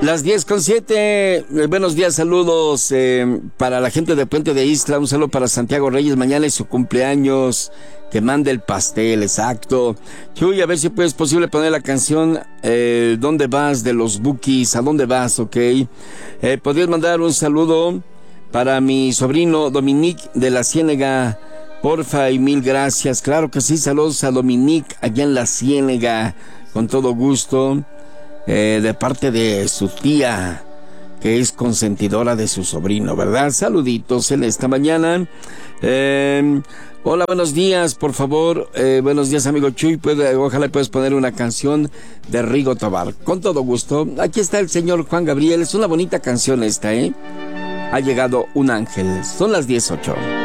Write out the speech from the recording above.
Las 10:07, buenos días, saludos para la gente de Puente de Ixtla, un saludo para Santiago Reyes, mañana es su cumpleaños, que mande el pastel, exacto. Chuy, a ver si es posible poner la canción ¿Dónde vas? De los Bukis, ¿a dónde vas? Ok. ¿Podrías mandar un saludo para mi sobrino Dominique de la Ciénega? Porfa y mil gracias. Claro que sí, saludos a Dominique allá en la Ciénega, con todo gusto. De parte de su tía, que es consentidora de su sobrino, ¿verdad? Saluditos en esta mañana. Hola, buenos días, por favor. Buenos días, amigo Chuy. Ojalá puedas poner una canción de Rigo Tobar. Con todo gusto. Aquí está el señor Juan Gabriel. Es una bonita canción esta, ¿eh? Ha llegado un ángel. Son las 10:08.